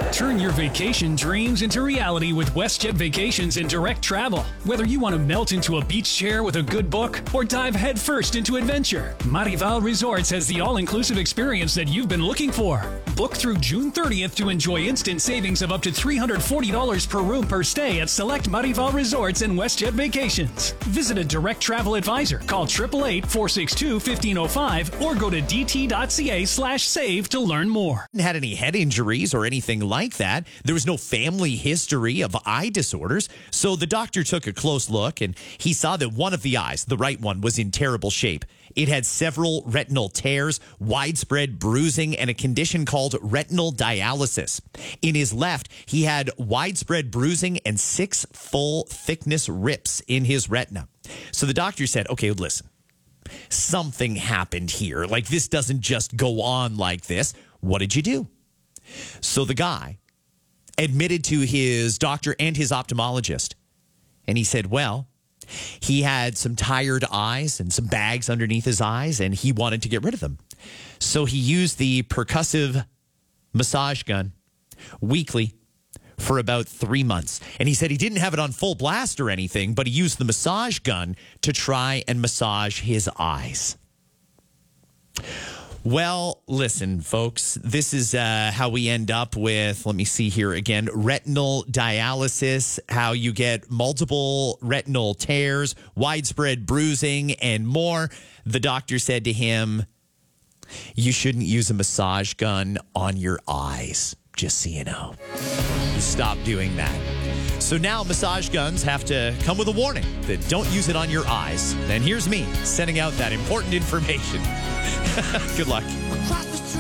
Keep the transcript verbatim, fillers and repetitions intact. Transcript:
Turn your vacation dreams into reality with WestJet Vacations and Direct Travel. Whether you want to melt into a beach chair with a good book or dive headfirst into adventure, Marival Resorts has the all-inclusive experience that you've been looking for. Book through June thirtieth to enjoy instant savings of up to three hundred forty dollars per room per stay at select Marival Resorts and WestJet Vacations. Visit a Direct Travel advisor. Call eight eight eight, four six two, one five zero five or go to dt.ca slash save to learn more. Had any head injuries or anything like that. There was no family history of eye disorders. So the doctor took a close look and he saw that one of the eyes, the right one, was in terrible shape. It had several retinal tears, widespread bruising, and a condition called retinal dialysis. In his left, he had widespread bruising and six full thickness rips in his retina. So the doctor said, okay, listen, something happened here. Like, this doesn't just go on like this. What did you do? So the guy admitted to his doctor and his ophthalmologist, and he said, well, he had some tired eyes and some bags underneath his eyes, and he wanted to get rid of them. So he used the percussive massage gun weekly for about three months. And he said he didn't have it on full blast or anything, but he used the massage gun to try and massage his eyes. Well, listen, folks, this is uh, how we end up with, let me see here again, retinal dialysis, how you get multiple retinal tears, widespread bruising, and more. The doctor said to him, you shouldn't use a massage gun on your eyes, just so you know. Stop doing that. So now massage guns have to come with a warning that don't use it on your eyes. And here's me sending out that important information. Good luck.